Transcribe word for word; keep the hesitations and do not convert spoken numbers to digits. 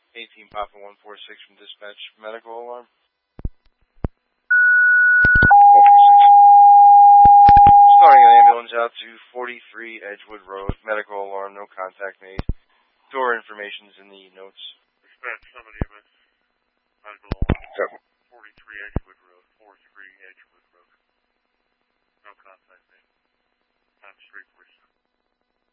eighteen Papa one four six from dispatch. Medical alarm. one four six. Starting an ambulance out to forty-three Edgewood Road. Medical alarm, no contact made. Door information is in the notes. Dispatch, somebody miss medical alarm. Seven.